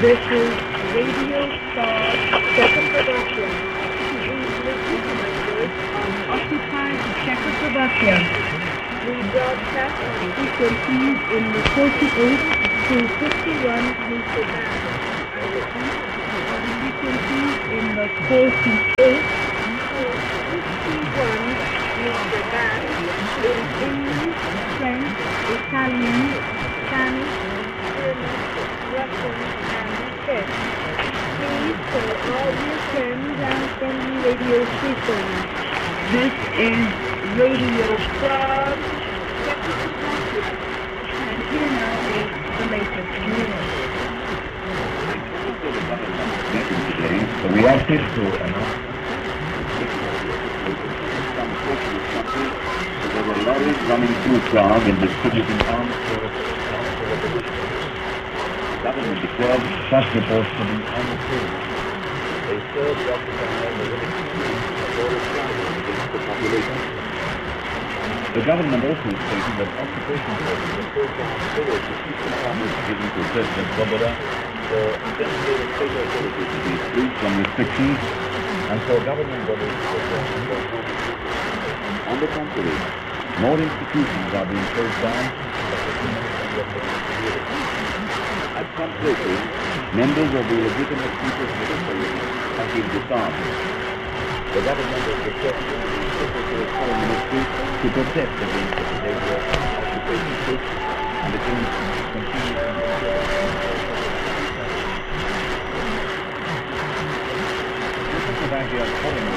This is Radio Star second production. English language on occupied Czechoslovakia. We broadcast on frequencies in the 48 to 51 meter band. I repeat, on frequencies in the 48 to 51 meter band in English, French, Italian, Spanish, German, Russian, and Czech. Please tell all your friends and friendly radio stations. This is Radio Star Czechoslovakia. And here now is the latest news. The reacted to announce there were lorries running through Prague and distributing arms for the government declared such reports to be untrue. They serve the occupying the against the population. The government also stated that occupation forces were forward to keep the farmers given to President Svoboda for designated state authorities to be freed from restrictions and for government bodies to perform their duties. On the contrary, more institutions are being closed down, at some places, members of the legitimate people's military have been disarmed. The government has requested the Secretary of Foreign Ministry to protest against the behavior of occupation troops and against continuing Czechoslovakia's foreign